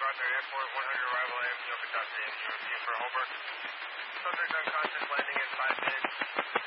MacArthur Airport, 100 arrival AM, Yokotatsu, for Homer. Subject unconscious, landing in 5 minutes.